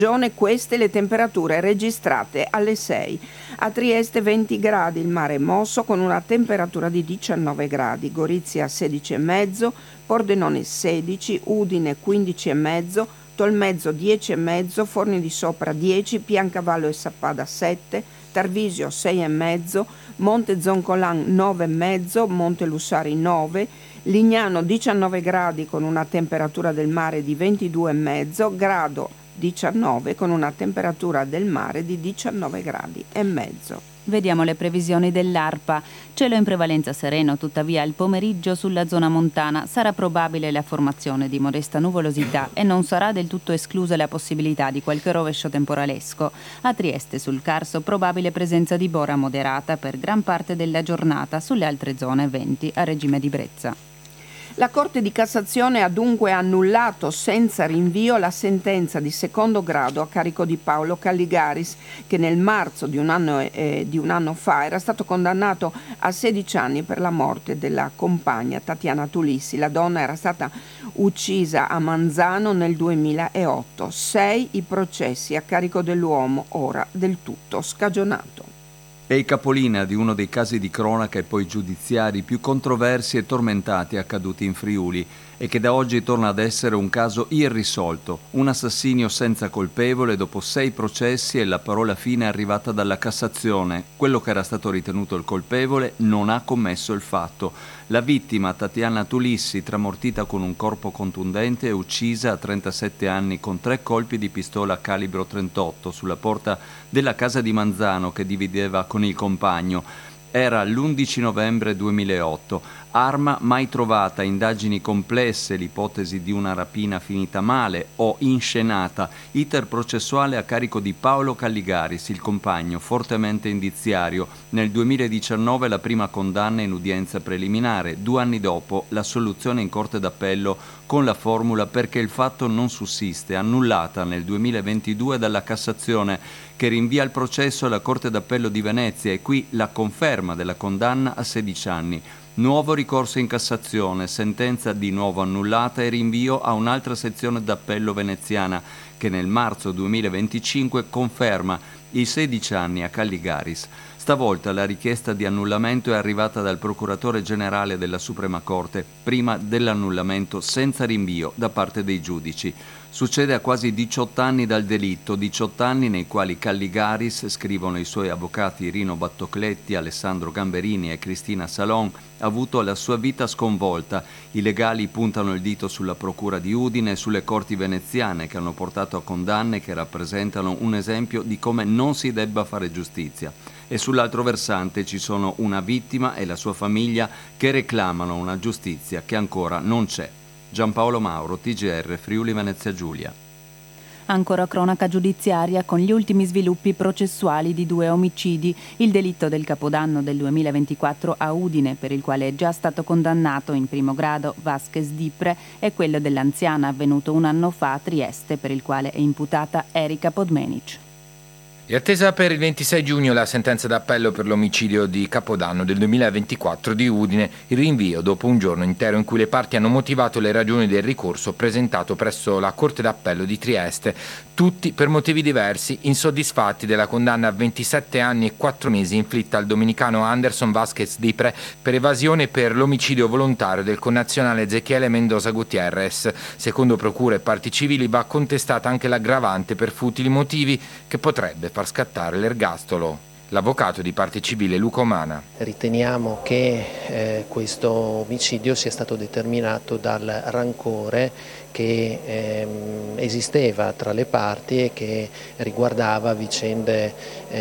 Queste le temperature registrate alle 6. A Trieste 20 gradi, il mare è mosso con una temperatura di 19 gradi, Gorizia 16,5, Pordenone 16, Udine 15,5, Tolmezzo 10,5, Forni di Sopra 10, Piancavallo e Sappada 7, Tarvisio 6,5, Monte Zoncolan 9,5, Monte Lussari 9, Lignano 19 gradi con una temperatura del mare di 22,5, Grado 19 con una temperatura del mare di 19 gradi e mezzo. Vediamo le previsioni dell'ARPA. Cielo in prevalenza sereno, tuttavia il pomeriggio sulla zona montana sarà probabile la formazione di modesta nuvolosità e non sarà del tutto esclusa la possibilità di qualche rovescio temporalesco. A Trieste sul Carso probabile presenza di bora moderata per gran parte della giornata, sulle altre zone venti a regime di brezza. La Corte di Cassazione ha dunque annullato senza rinvio la sentenza di secondo grado a carico di Paolo Calligaris, che nel marzo di un anno fa era stato condannato a 16 anni per la morte della compagna Tatiana Tulissi. La donna era stata uccisa a Manzano nel 2008. 6 i processi a carico dell'uomo, ora del tutto scagionato. È il capolinea di uno dei casi di cronaca e poi giudiziari più controversi e tormentati accaduti in Friuli e che da oggi torna ad essere un caso irrisolto, un assassinio senza colpevole dopo 6 processi e la parola fine è arrivata dalla Cassazione. Quello che era stato ritenuto il colpevole non ha commesso il fatto. La vittima, Tatiana Tulissi, tramortita con un corpo contundente e uccisa a 37 anni con 3 colpi di pistola calibro 38 sulla porta della casa di Manzano che divideva con il compagno. Era l'11 novembre 2008. Arma mai trovata, indagini complesse, l'ipotesi di una rapina finita male o inscenata, iter processuale a carico di Paolo Calligaris, il compagno, fortemente indiziario. Nel 2019 la prima condanna in udienza preliminare, 2 anni dopo l'assoluzione in Corte d'Appello con la formula perché il fatto non sussiste, annullata nel 2022 dalla Cassazione, che rinvia il processo alla Corte d'Appello di Venezia e qui la conferma della condanna a 16 anni. Nuovo ricorso in Cassazione, sentenza di nuovo annullata e rinvio a un'altra sezione d'appello veneziana che nel marzo 2025 conferma i 16 anni a Calligaris. Stavolta la richiesta di annullamento è arrivata dal procuratore generale della Suprema Corte, prima dell'annullamento senza rinvio da parte dei giudici. Succede a quasi 18 anni dal delitto, 18 anni nei quali Calligaris, scrivono i suoi avvocati Rino Battocletti, Alessandro Gamberini e Cristina Salon, ha avuto la sua vita sconvolta. I legali puntano il dito sulla procura di Udine e sulle corti veneziane che hanno portato a condanne che rappresentano un esempio di come non si debba fare giustizia. E sull'altro versante ci sono una vittima e la sua famiglia che reclamano una giustizia che ancora non c'è. Giampaolo Mauro, TGR, Friuli Venezia Giulia. Ancora cronaca giudiziaria con gli ultimi sviluppi processuali di 2 omicidi, il delitto del Capodanno del 2024 a Udine, per il quale è già stato condannato in primo grado Vasquez Dipre, e quello dell'anziana avvenuto un anno fa a Trieste, per il quale è imputata Erika Podmenic. È attesa per il 26 giugno la sentenza d'appello per l'omicidio di Capodanno del 2024 di Udine, il rinvio dopo un giorno intero in cui le parti hanno motivato le ragioni del ricorso presentato presso la Corte d'Appello di Trieste, tutti per motivi diversi insoddisfatti della condanna a 27 anni e 4 mesi inflitta al dominicano Anderson Vasquez Dipre per evasione per l'omicidio volontario del connazionale Ezequiele Mendoza Gutierrez. Secondo procure e parti civili va contestata anche l'aggravante per futili motivi che potrebbe far scattare l'ergastolo. L'avvocato di parte civile Luca Omana. Riteniamo che questo omicidio sia stato determinato dal rancore che esisteva tra le parti e che riguardava vicende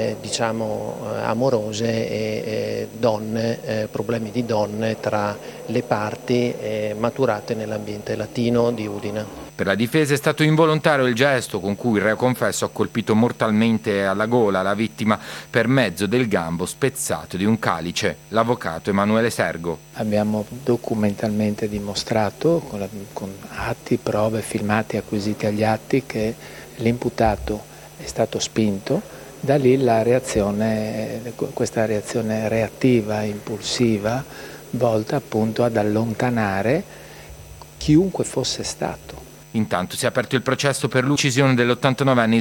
amorose e donne, problemi di donne tra le parti maturate nell'ambiente latino di Udine. Per la difesa è stato involontario il gesto con cui il reo confesso ha colpito mortalmente alla gola la vittima per mezzo del gambo spezzato di un calice. L'avvocato Emanuele Sergo. Abbiamo documentalmente dimostrato con atti, prove, filmati acquisiti agli atti che l'imputato è stato spinto. Da lì questa reazione reattiva, impulsiva, volta appunto ad allontanare chiunque fosse stato. Intanto si è aperto il processo per l'uccisione dell'89enne